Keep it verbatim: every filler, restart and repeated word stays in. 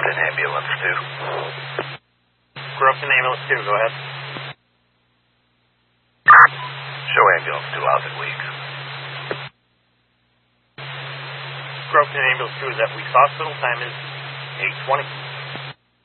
Grafton Ambulance two. Grafton Ambulance two, go ahead. Show Ambulance two out at Weeks. Grafton Ambulance two is at Weeks Hospital. Time is eight twenty.